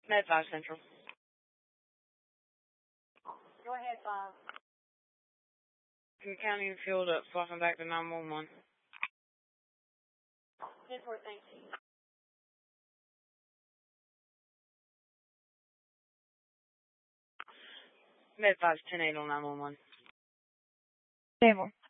Med 5 Central. Go ahead, 5. County and field up, swapping back to 911. 10-4, thanks. Med 5's 10-8 on 911. Stable.